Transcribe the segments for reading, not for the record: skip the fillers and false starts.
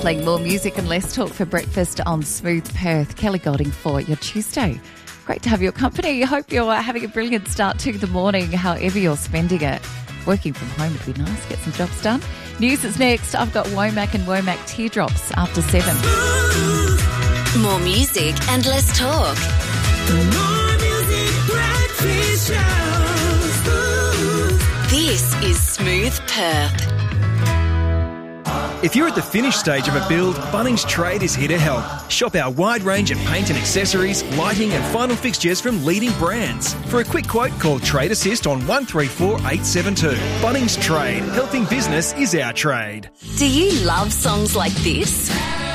playing more music and less talk for breakfast on Smooth Perth. Kelly Golding for your Tuesday. Great to have your company. I hope you're having a brilliant start to the morning, however you're spending it. Working from home would be nice, get some jobs done. News is next. I've got Womack and Womack Teardrops after 7. More music and less talk. More music, breakfast show. This is Smooth Perth. If you're at the finished stage of a build, Bunnings Trade is here to help. Shop our wide range of paint and accessories, lighting and final fixtures from leading brands. For a quick quote, call Trade Assist on 134 872. Bunnings Trade. Helping business is our trade. Do you love songs like this?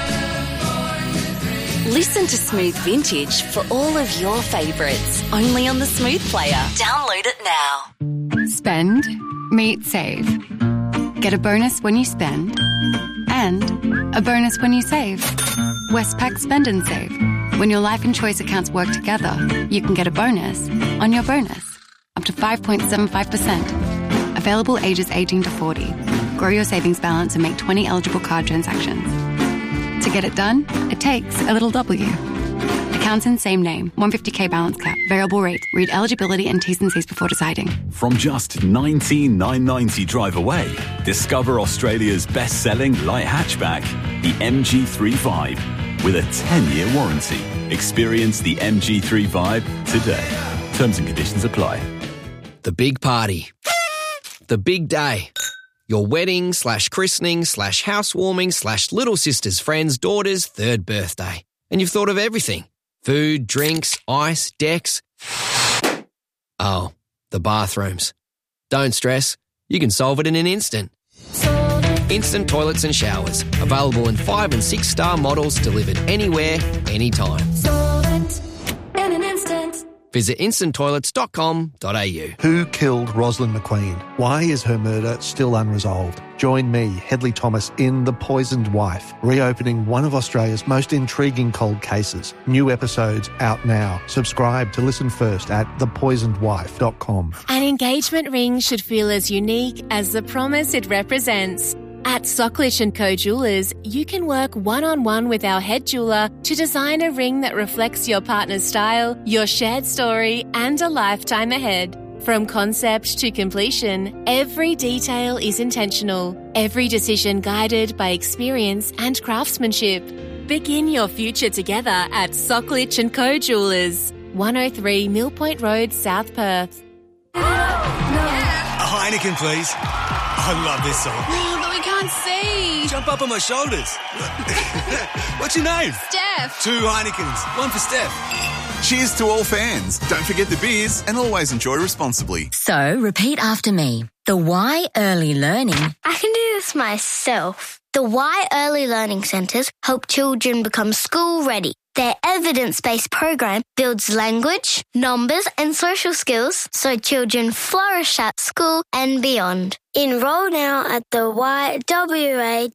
Listen to Smooth Vintage for all of your favourites, only on the Smooth Player. Download it now. Spend, meet, save. Get a bonus when you spend and a bonus when you save. Westpac Spend and Save. When your life and choice accounts work together, you can get a bonus on your bonus, up to 5.75%. Available ages 18 to 40. Grow your savings balance and make 20 eligible card transactions. To get it done, it takes a little W. Accounts in same name, 150k balance cap, variable rate. Read eligibility and T's and C's before deciding. From just $19,990 drive away, discover Australia's best-selling light hatchback, the MG3 with a 10-year warranty. Experience the MG3 today. Terms and conditions apply. The big party. The big day. Your wedding / christening / housewarming / little sister's friend's daughter's 3rd birthday. And you've thought of everything. Food, drinks, ice, decks. Oh, the bathrooms. Don't stress. You can solve it in an instant. Instant toilets and showers. Available in 5- and 6-star models delivered anywhere, anytime. In an instant. Visit instanttoilets.com.au. Who killed Rosalind McQueen? Why is her murder still unresolved? Join me, Hedley Thomas, in The Poisoned Wife, reopening one of Australia's most intriguing cold cases. New episodes out now. Subscribe to listen first at thepoisonedwife.com. An engagement ring should feel as unique as the promise it represents. At Socklich & Co Jewellers, you can work one-on-one with our head jeweller to design a ring that reflects your partner's style, your shared story, and a lifetime ahead. From concept to completion, every detail is intentional, every decision guided by experience and craftsmanship. Begin your future together at Socklich & Co Jewellers, 103 Mill Point Road, South Perth. A Heineken, please. I love this song. But we can't see. Jump up on my shoulders. What's your name? Steph. 2 Heinekens. 1 for Steph. Cheers to all fans. Don't forget the beers and always enjoy responsibly. So, repeat after me. The Y Early Learning. I can do this myself. The Y Early Learning Centres help children become school ready. Their evidence-based program builds language, numbers and social skills so children flourish at school and beyond. Enrol now at theYWA.org.au.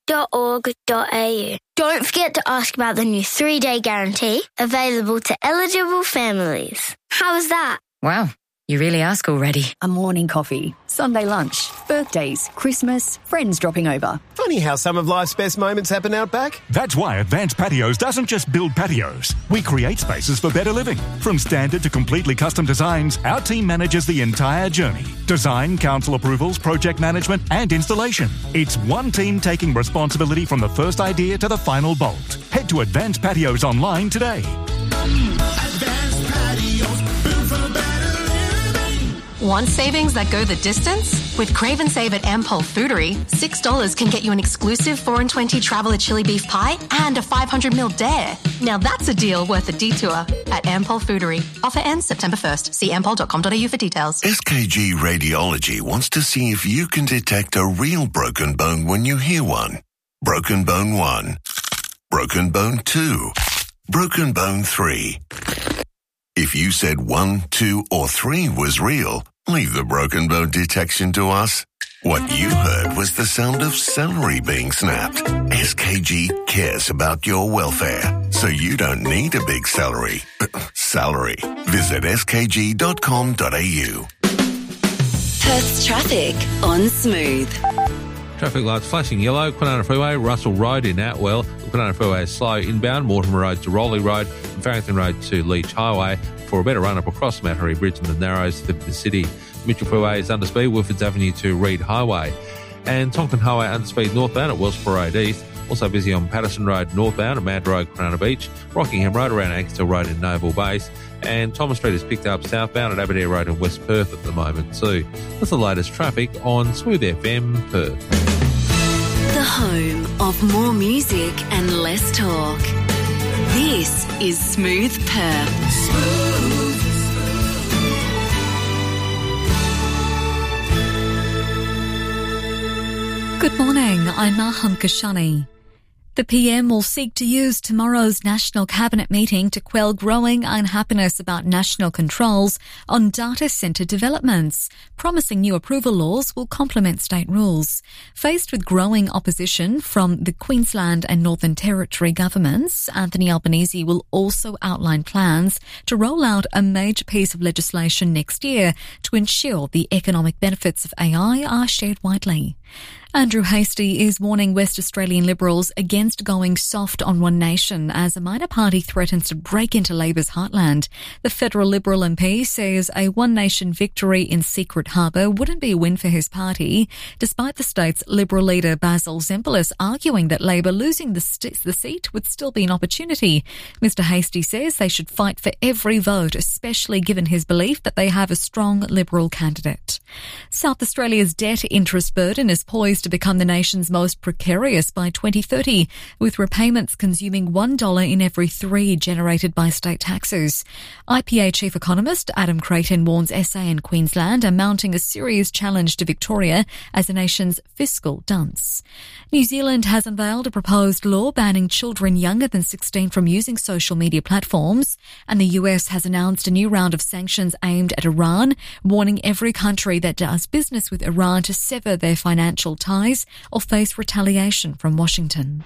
Don't forget to ask about the new 3-day guarantee available to eligible families. How was that? Wow. You really ask already. A morning coffee, Sunday lunch, birthdays, Christmas, friends dropping over. Funny how some of life's best moments happen out back. That's why Advanced Patios doesn't just build patios. We create spaces for better living. From standard to completely custom designs, our team manages the entire journey. Design, council approvals, project management and installation. It's one team taking responsibility from the first idea to the final bolt. Head to Advanced Patios online today. Advanced Patios, built for better. Want savings that go the distance? With Crave and Save at Ampol Foodery, $6 can get you an exclusive 4 and 20 Traveller chili beef pie and a 500ml dare. Now that's a deal worth a detour at Ampol Foodery. Offer ends September 1st. See ampol.com.au for details. SKG Radiology wants to see if you can detect a real broken bone when you hear one. Broken bone 1. Broken bone 2. Broken bone 3. If you said 1, 2, or 3 was real, leave the broken bone detection to us. What you heard was the sound of celery being snapped. SKG cares about your welfare, so you don't need a big salary. Visit skg.com.au. Perth's traffic on Smooth. traffic lights flashing yellow. Kwinana Freeway, Russell Road in Atwell. The Kwinana Freeway is slow inbound. Mortimer Road to Rowley Road and Farrington Road to Leach Highway for a better run-up across Mattery Bridge and the Narrows to the city. Mitchell Freeway is under speed. Wilfords Avenue to Reed Highway. And Tonkin Highway under speed northbound at Wellsborough Road East. Also busy on Patterson Road northbound at Mad Road, Kwinana Beach. Rockingham Road around Ankersdale Road in Noble Base. And Thomas Street is picked up southbound at Aberdare Road in West Perth at the moment too. That's the latest traffic on Smooth FM Perth. The home of more music and less talk. This is Smooth Perth. Good morning, I'm Maham Kashani. The PM will seek to use tomorrow's National Cabinet meeting to quell growing unhappiness about national controls on data centre developments, promising new approval laws will complement state rules. Faced with growing opposition from the Queensland and Northern Territory governments, Anthony Albanese will also outline plans to roll out a major piece of legislation next year to ensure the economic benefits of AI are shared widely. Andrew Hastie is warning West Australian Liberals against going soft on One Nation as a minor party threatens to break into Labor's heartland. The federal Liberal MP says a One Nation victory in Secret Harbour wouldn't be a win for his party, despite the state's Liberal leader Basil Zempilas arguing that Labor losing the seat would still be an opportunity. Mr Hastie says they should fight for every vote, especially given his belief that they have a strong Liberal candidate. South Australia's debt interest burden is poised to become the nation's most precarious by 2030, with repayments consuming $1 in every 3 generated by state taxes. IPA chief economist Adam Creighton warns SA and Queensland are mounting a serious challenge to Victoria as the nation's fiscal dunce. New Zealand has unveiled a proposed law banning children younger than 16 from using social media platforms, and the US has announced a new round of sanctions aimed at Iran, warning every country that does business with Iran to sever their financial ties or face retaliation from Washington.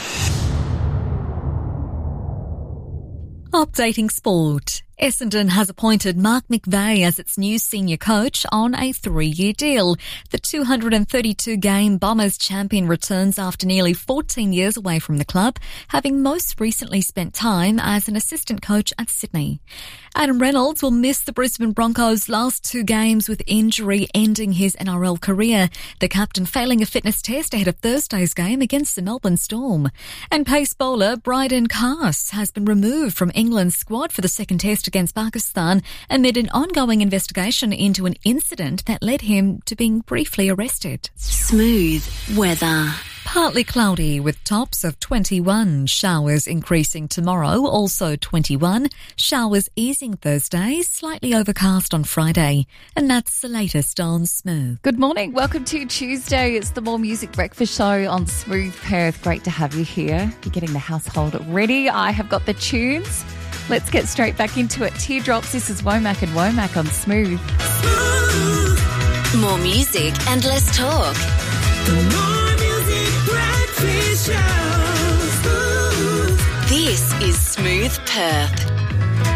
Updating sport. Essendon has appointed Mark McVeigh as its new senior coach on a 3-year deal. The 232-game Bombers champion returns after nearly 14 years away from the club, having most recently spent time as an assistant coach at Sydney. Adam Reynolds will miss the Brisbane Broncos' last 2 games with injury ending his NRL career, the captain failing a fitness test ahead of Thursday's game against the Melbourne Storm. And pace bowler Bryden Cass has been removed from England's squad for the second test against Pakistan amid an ongoing investigation into an incident that led him to being briefly arrested. Smooth weather. Partly cloudy with tops of 21. Showers increasing tomorrow, also 21. Showers easing Thursday, slightly overcast on Friday. And that's the latest on Smooth. Good morning. Welcome to Tuesday. It's the More Music Breakfast Show on Smooth Perth. Great to have you here. You're getting the household ready. I have got the tunes. Let's get straight back into it. Teardrops, this is Womack and Womack on Smooth. More music and less talk. The More Music Breakfast Show. This is Smooth Perth.